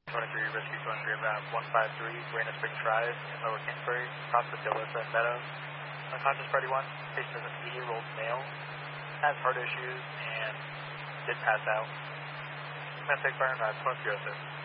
23 Rescue 23 about 153, Buena Springs Drive in Lower Kingsbury, across the Delissa and Meadows. Unconscious party 1, patient is an 80-year-old male, has heart issues, and did pass out. Domestic fire 5.06.